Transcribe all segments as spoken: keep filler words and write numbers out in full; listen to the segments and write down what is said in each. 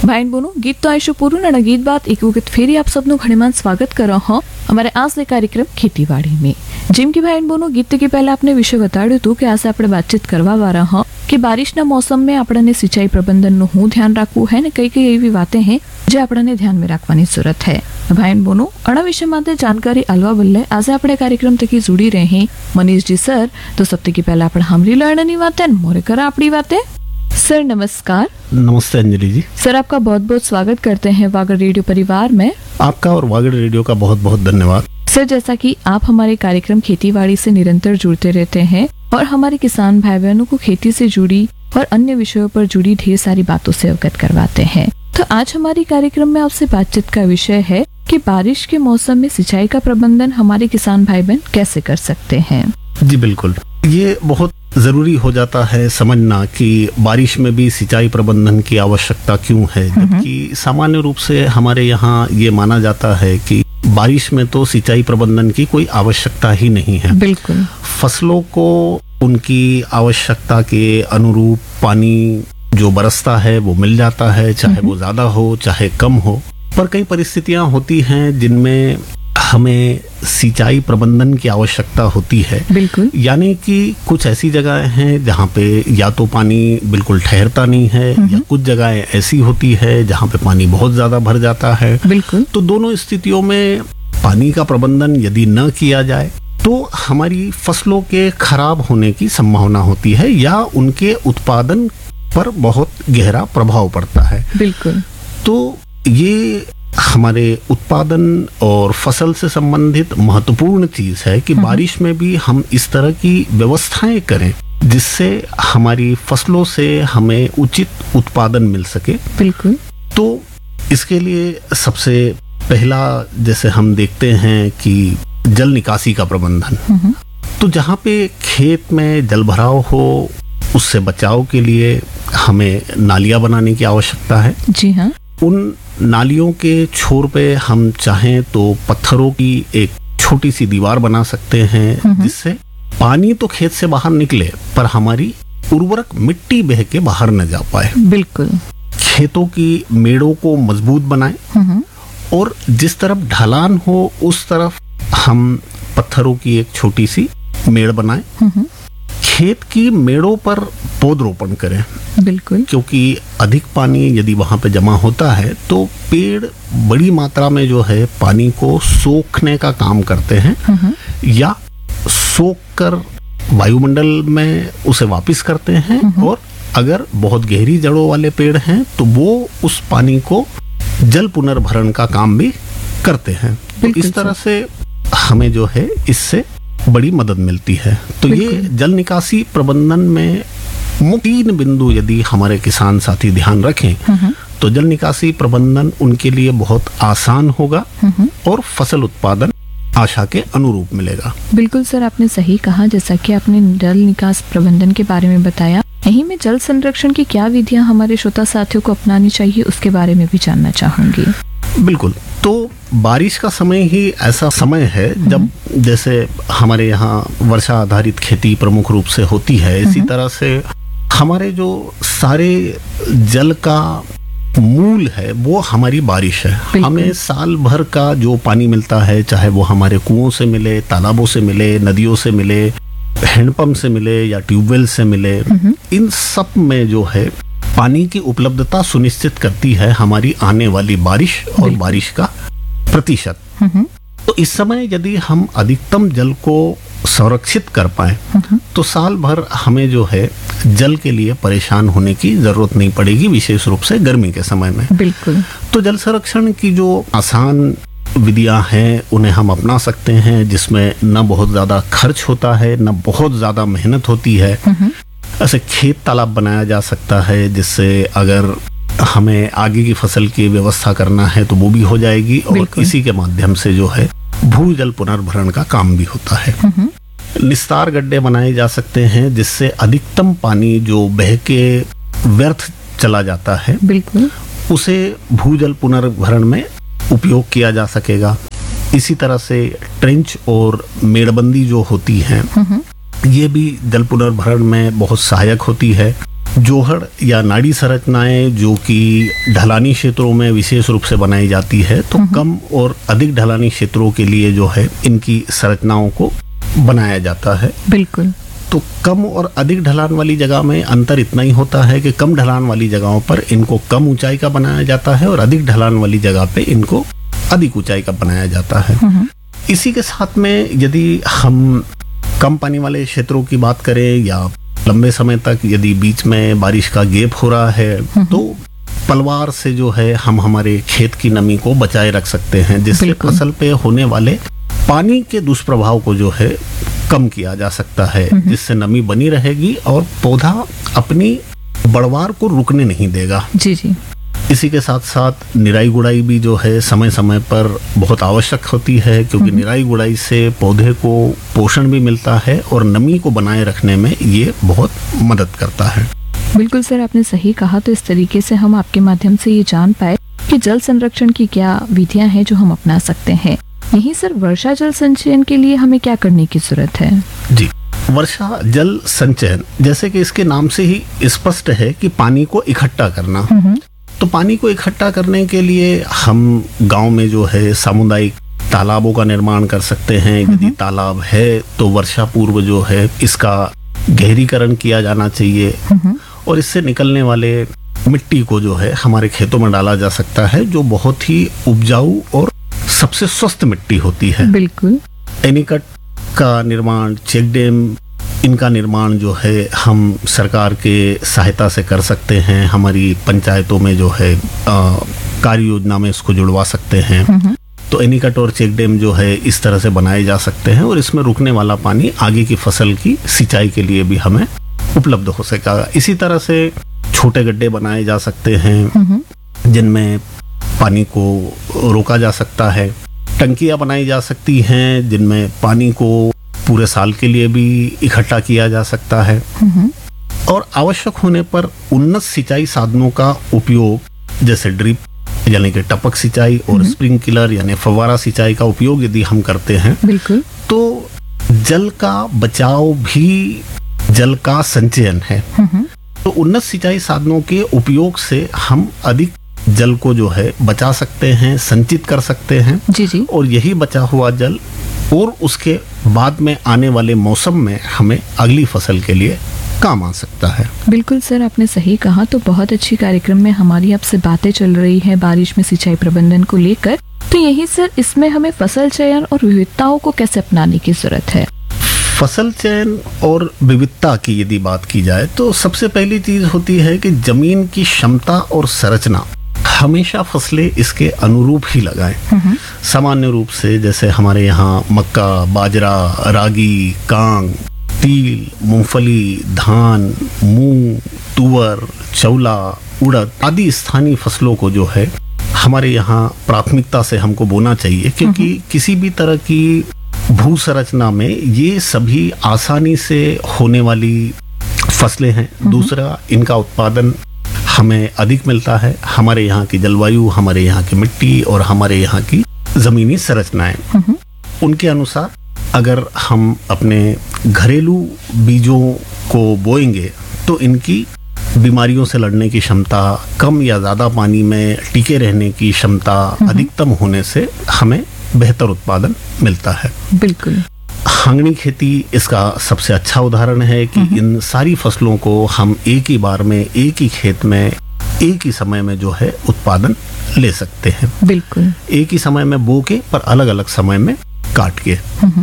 ભાઈ બોનો ગીત તો આઈશું પૂરું અને ગીત બાદ એક વખત ફેરી આપ સબનું ઘણીમાં સ્વાગત કરો હો અમાरे आज के कार्यक्रम खेतीवाड़ी में। जिम की भाई बोनो गीत के पहले आपने विषय बताड़્યું હતું કે आज આપણે बातचीत करवा वाला हूं कि बारिशना मौसम में આપણને सिंचाई प्रबंधन નું હું ધ્યાન રાખવું है ने कई कई એવી વાતે हैं જે આપણને ધ્યાન में રાખવાની જરૂરત है। भाई बोनो अणा विषय माटे जानकारी अलवा बल्ले आज આપણે कार्यक्रम तक जुड़ी रहे मनीष जी सर। तो सबसे की पहले આપણે हमरी लड़नी वाते मोरे करा अपनी बातें। सर नमस्कार। नमस्ते अंजलि जी। सर आपका बहुत बहुत स्वागत करते हैं वागड़ रेडियो परिवार में। आपका और वागड़ रेडियो का बहुत बहुत धन्यवाद। सर जैसा कि आप हमारे कार्यक्रम खेतीबाड़ी से निरंतर जुड़ते रहते हैं और हमारे किसान भाई बहनों को खेती से जुड़ी और अन्य विषयों पर जुड़ी ढेर सारी बातों से अवगत करवाते हैं, तो आज हमारे कार्यक्रम में आपसे बातचीत का विषय है कि बारिश के मौसम में सिंचाई का प्रबंधन हमारे किसान भाई बहन कैसे कर सकते हैं। जी बिल्कुल, ये बहुत जरूरी हो जाता है समझना कि बारिश में भी सिंचाई प्रबंधन की आवश्यकता क्यों है, जबकि सामान्य रूप से हमारे यहाँ ये माना जाता है कि बारिश में तो सिंचाई प्रबंधन की कोई आवश्यकता ही नहीं है। बिल्कुल, फसलों को उनकी आवश्यकता के अनुरूप पानी जो बरसता है वो मिल जाता है, चाहे वो ज्यादा हो चाहे कम हो। पर कई परिस्थितियां होती हैं जिनमें हमें सिंचाई प्रबंधन की आवश्यकता होती है। बिल्कुल, यानी कि कुछ ऐसी जगह हैं जहाँ पे या तो पानी बिल्कुल ठहरता नहीं है या कुछ जगहें ऐसी होती है जहाँ पे पानी बहुत ज्यादा भर जाता है। बिल्कुल, तो दोनों स्थितियों में पानी का प्रबंधन यदि न किया जाए तो हमारी फसलों के खराब होने की संभावना होती है या उनके उत्पादन पर बहुत गहरा प्रभाव पड़ता है। बिल्कुल, तो ये हमारे उत्पादन और फसल से संबंधित महत्वपूर्ण चीज है कि बारिश में भी हम इस तरह की व्यवस्थाएं करें जिससे हमारी फसलों से हमें उचित उत्पादन मिल सके। बिल्कुल, तो इसके लिए सबसे पहला जैसे हम देखते हैं कि जल निकासी का प्रबंधन। तो जहाँ पे खेत में जल भराव हो उससे बचाव के लिए हमें नालियां बनाने की आवश्यकता है। जी हाँ, उन नालियों के छोर पे हम चाहें तो पत्थरों की एक छोटी सी दीवार बना सकते हैं जिससे पानी तो खेत से बाहर निकले पर हमारी उर्वरक मिट्टी बह के बाहर न जा पाए। बिल्कुल, खेतों की मेड़ों को मजबूत बनाएं और जिस तरफ ढलान हो उस तरफ हम पत्थरों की एक छोटी सी मेड़ बनाएं। खेत की मेड़ों पर पौधरोपण करें। बिल्कुल, क्योंकि अधिक पानी यदि वहां पे जमा होता है तो पेड़ बड़ी मात्रा में जो है पानी को सोखने का काम करते हैं या सोख कर वायुमंडल में उसे वापस करते हैं, और अगर बहुत गहरी जड़ों वाले पेड़ हैं तो वो उस पानी को जल पुनर्भरण का काम भी करते हैं। तो इस तरह से हमें जो है इससे बड़ी मदद मिलती है। तो ये जल निकासी प्रबंधन में तीन बिंदु यदि हमारे किसान साथी ध्यान रखें तो जल निकासी प्रबंधन उनके लिए बहुत आसान होगा और फसल उत्पादन आशा के अनुरूप मिलेगा। बिल्कुल सर, आपने सही कहा। जैसा कि आपने जल निकास प्रबंधन के बारे में बताया, यहीं में जल संरक्षण की क्या विधियां हमारे श्रोता साथियों को अपनानी चाहिए उसके बारे में भी जानना चाहूंगी। बिल्कुल, तो बारिश का समय ही ऐसा समय है जब जैसे हमारे यहाँ वर्षा आधारित खेती प्रमुख रूप से होती है, इसी तरह से हमारे जो सारे जल का मूल है वो हमारी बारिश है। हमें साल भर का जो पानी मिलता है, चाहे वो हमारे कुओं से मिले, तालाबों से मिले, नदियों से मिले, हैंडपंप से मिले या ट्यूबवेल से मिले, इन सब में जो है पानी की उपलब्धता सुनिश्चित करती है हमारी आने वाली बारिश और बारिश का प्रतिशत। तो इस समय यदि हम अधिकतम जल को संरक्षित कर पाए तो साल भर हमें जो है जल के लिए परेशान होने की जरूरत नहीं पड़ेगी, विशेष रूप से गर्मी के समय में। बिल्कुल, तो जल संरक्षण की जो आसान विधियां हैं उन्हें हम अपना सकते हैं, जिसमें न बहुत ज्यादा खर्च होता है न बहुत ज्यादा मेहनत होती है। ऐसे खेत तालाब बनाया जा सकता है जिससे अगर हमें आगे की फसल की व्यवस्था करना है तो वो भी हो जाएगी, और इसी के माध्यम से जो है भूजल पुनर्भरण का काम भी होता है। निस्तार गड्ढे बनाए जा सकते हैं जिससे अधिकतम पानी जो बह के व्यर्थ चला जाता है बिल्कुल उसे भूजल पुनर्भरण में उपयोग किया जा सकेगा। इसी तरह से ट्रेंच और मेड़बंदी जो होती है ये भी जल पुनर्भरण में बहुत सहायक होती है। जोहड़ या नाड़ी संरचनाएं जो कि ढलानी क्षेत्रों में विशेष रूप से बनाई जाती है, तो कम और अधिक ढलानी क्षेत्रों के लिए जो है इनकी संरचनाओं को बनाया जाता है। बिल्कुल। तो कम और अधिक ढलान वाली जगह में अंतर इतना ही होता है कि कम ढलान वाली जगहों पर इनको कम ऊंचाई का बनाया जाता है और अधिक ढलान वाली जगह पे इनको अधिक ऊंचाई का बनाया जाता है। इसी के साथ में यदि हम कम पानी वाले क्षेत्रों की बात करें या लंबे समय तक यदि बीच में बारिश का गैप हो रहा है, तो पलवार से जो है हम हमारे खेत की नमी को बचाए रख सकते हैं, जिससे फसल पे होने वाले पानी के दुष्प्रभाव को जो है कम किया जा सकता है, जिससे नमी बनी रहेगी और पौधा अपनी बढ़वार को रुकने नहीं देगा। जी जी। इसी के साथ साथ निराई गुड़ाई भी जो है समय समय पर बहुत आवश्यक होती है, क्योंकि निराई गुड़ाई से पौधे को पोषण भी मिलता है और नमी को बनाए रखने में ये बहुत मदद करता है। बिल्कुल सर, आपने सही कहा। तो इस तरीके से हम आपके माध्यम से ये जान पाए कि जल संरक्षण की क्या विधियां हैं जो हम अपना सकते हैं। यही सर, वर्षा जल संचयन के लिए हमें क्या करने की जरूरत है? जी, वर्षा जल संचयन जैसे कि इसके नाम से ही स्पष्ट है कि पानी को इकट्ठा करना। तो पानी को इकट्ठा करने के लिए हम गांव में जो है सामुदायिक तालाबों का निर्माण कर सकते हैं। यदि तालाब है तो वर्षा पूर्व जो है इसका गहरीकरण किया जाना चाहिए और इससे निकलने वाले मिट्टी को जो है हमारे खेतों में डाला जा सकता है, जो बहुत ही उपजाऊ और सबसे स्वस्थ मिट्टी होती है। बिल्कुल। एनीकट का निर्माण, चेक डैम, इनका निर्माण जो है हम सरकार के सहायता से कर सकते हैं। हमारी पंचायतों में जो है कार्य योजना में इसको जुड़वा सकते हैं। तो एनीकट और चेक डैम जो है इस तरह से बनाए जा सकते हैं और इसमें रुकने वाला पानी आगे की फसल की सिंचाई के लिए भी हमें उपलब्ध हो सकेगा। इसी तरह से छोटे गड्ढे बनाए जा सकते हैं जिनमें पानी को रोका जा सकता है। टंकियां बनाई जा सकती हैं जिनमें पानी को पूरे साल के लिए भी इकट्ठा किया जा सकता है। और आवश्यक होने पर उन्नत सिंचाई साधनों का उपयोग, जैसे ड्रिप यानी कि टपक सिंचाई और स्प्रिंकलर यानी फव्वारा सिंचाई का उपयोग यदि हम करते हैं, बिल्कुल, तो जल का बचाव भी जल का संचयन है। तो उन्नत सिंचाई साधनों के उपयोग से हम अधिक जल को जो है बचा सकते हैं, संचित कर सकते हैं। जी जी। और यही बचा हुआ जल और उसके बाद में आने वाले मौसम में हमें अगली फसल के लिए काम आ सकता है। बिल्कुल सर, आपने सही कहा। तो बहुत अच्छी कार्यक्रम में हमारी आपसे बातें चल रही है बारिश में सिंचाई प्रबंधन को लेकर। तो यही सर, इसमें हमें फसल चयन और विविधताओं को कैसे अपनाने की जरूरत है? फसल चयन और विविधता की यदि बात की जाए तो सबसे पहली चीज होती है कि जमीन की क्षमता और संरचना हमेशा फसलें इसके अनुरूप ही लगाएं। सामान्य रूप से जैसे हमारे यहाँ मक्का, बाजरा, रागी, कांग, तिल, मूंगफली, धान, मूंग, तुअर, चौला, उड़द आदि स्थानीय फसलों को जो है हमारे यहाँ प्राथमिकता से हमको बोना चाहिए, क्योंकि किसी भी तरह की भू संरचना में ये सभी आसानी से होने वाली फसलें हैं। दूसरा, इनका उत्पादन हमें अधिक मिलता है। हमारे यहाँ की जलवायु, हमारे यहाँ की मिट्टी और हमारे यहाँ की जमीनी संरचनाएं, उनके अनुसार अगर हम अपने घरेलू बीजों को बोएंगे तो इनकी बीमारियों से लड़ने की क्षमता, कम या ज़्यादा पानी में टिके रहने की क्षमता अधिकतम होने से हमें बेहतर उत्पादन मिलता है। बिल्कुल। हांगनी खेती इसका सबसे अच्छा उदाहरण है कि इन सारी फसलों को हम एक ही बार में, एक ही खेत में, एक ही समय में जो है उत्पादन ले सकते हैं। बिल्कुल। एक ही समय में बो के पर अलग अलग समय में काट के।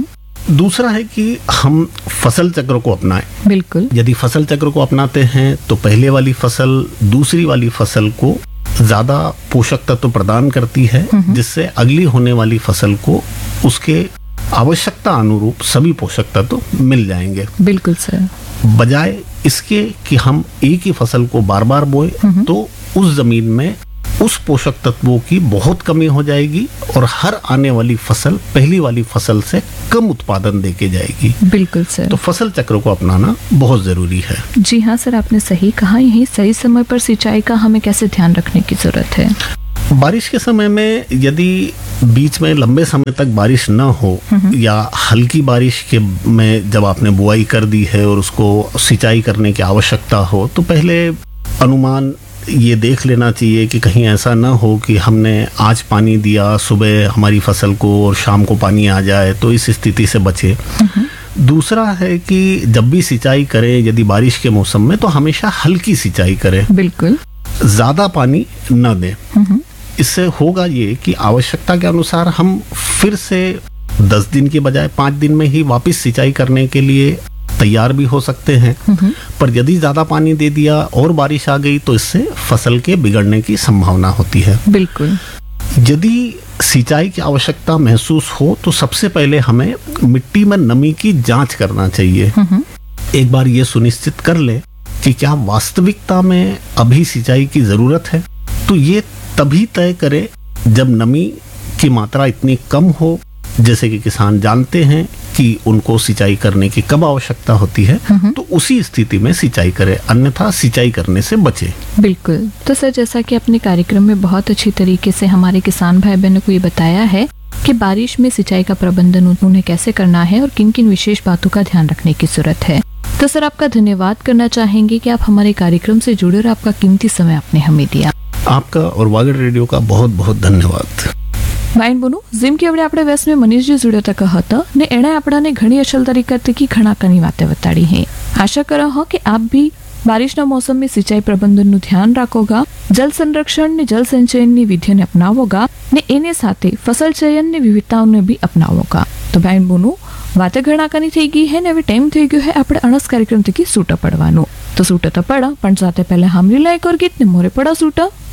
दूसरा है कि हम फसल चक्र को अपनाएं। बिल्कुल। यदि फसल चक्र को अपनाते हैं तो पहले वाली फसल दूसरी वाली फसल को ज्यादा पोषक तत्व प्रदान करती है, जिससे अगली होने वाली फसल को उसके आवश्यकता अनुरूप सभी पोषक तत्व मिल जाएंगे। बिल्कुल सर। बजाय इसके कि हम एक ही फसल को बार बार बोए तो उस जमीन में उस पोषक तत्वों की बहुत कमी हो जाएगी और हर आने वाली फसल पहली वाली फसल से कम उत्पादन देके जाएगी। बिल्कुल सर। तो फसल चक्र को अपनाना बहुत जरूरी है। जी हाँ सर, आपने सही कहा। यही सही समय पर सिंचाई का हमें कैसे ध्यान रखने की जरूरत है? बारिश के समय में यदि बीच में लंबे समय तक बारिश न हो या हल्की बारिश के में जब आपने बुआई कर दी है और उसको सिंचाई करने की आवश्यकता हो, तो पहले अनुमान ये देख लेना चाहिए कि कहीं ऐसा ना हो कि हमने आज पानी दिया, सुबह हमारी फसल को और शाम को पानी आ जाए, तो इस स्थिति से बचे। दूसरा है कि जब भी सिंचाई करें, यदि बारिश के मौसम में, तो हमेशा हल्की सिंचाई करें, बिल्कुल ज्यादा पानी न दें। इससे होगा ये कि आवश्यकता के अनुसार हम फिर से दस दिन के बजाय पाँच दिन में ही वापस सिंचाई करने के लिए तैयार भी हो सकते हैं। पर यदि ज्यादा पानी दे दिया और बारिश आ गई तो इससे फसल के बिगड़ने की संभावना होती है। बिल्कुल। यदि सिंचाई की आवश्यकता महसूस हो तो सबसे पहले हमें मिट्टी में नमी की जांच करना चाहिए। एक बार ये सुनिश्चित कर ले कि क्या वास्तविकता में अभी सिंचाई की जरूरत है। तो ये तभी तय करें जब नमी की मात्रा इतनी कम हो, जैसे कि किसान जानते हैं कि उनको सिंचाई करने की कब आवश्यकता होती है, तो उसी स्थिति में सिंचाई करें, अन्यथा सिंचाई करने से बचे। बिल्कुल। तो सर, जैसा कि अपने कार्यक्रम में बहुत अच्छी तरीके से हमारे किसान भाई बहनों को ये बताया है कि बारिश में सिंचाई का प्रबंधन उन्हें कैसे करना है और किन किन विशेष बातों का ध्यान रखने की जरूरत है, तो सर आपका धन्यवाद करना चाहेंगे कि आप हमारे कार्यक्रम से जुड़े और आपका कीमती समय आपने हमें दिया। आपका और वागड़ रेडियो का बहुत बहुत धन्यवाद। વાઈન બોનું જેમ કે આપણે આપણે વેસ્ટમાં મનીષજી જોડ્યો તક હતા ને એણે આપણાને ઘણી અસલ તરીકેથી ઘણાકની વાતે બતાડી है। आशा करा हो कि आप भी बारिशना मौसम में सिंचाई प्रबंधन नु ध्यान राखोगा, जल संरक्षण ने जल संचयन ની વિધિઓને અપનાવોગા ને એને સાથે फसल चयन ની વિવિધતાઓને भी अपनावोगा। तो ભાઈ બોનું વાતે ઘણાકની થઈ ગઈ है ને હવે ટાઈમ થઈ ગયો है આપણે અણસ કાર્યક્રમ થી સૂટા પડવાનો। તો સૂટા તો પડા પણ સાથે પહેલા હામરી લાયક ઓર ગીત ને મોરે પડા સૂટા।